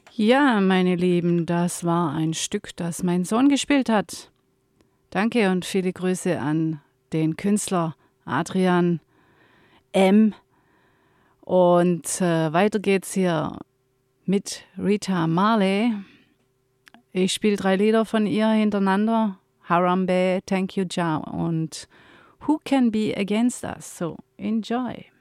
Ja, meine Lieben, das war ein Stück, das mein Sohn gespielt hat. Danke und viele Grüße an den Künstler Adrian M. Und weiter geht's hier mit Rita Marley. Ich spiele 3 Lieder von ihr hintereinander. Harambe, Thank You Ja und Who Can Be Against Us. So, enjoy.